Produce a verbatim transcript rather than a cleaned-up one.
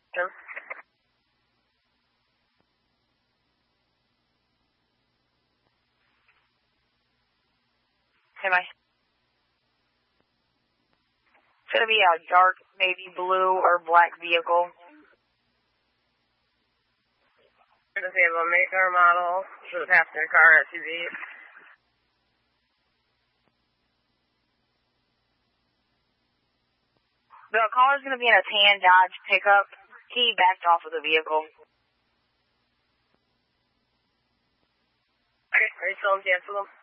Sure. Am I? It's going to be a dark navy blue or black vehicle. Does he have a make or model for the passenger car S U V? The caller's going to be in a tan Dodge pickup. He backed off of the vehicle. Okay, are you still in Jacksonville?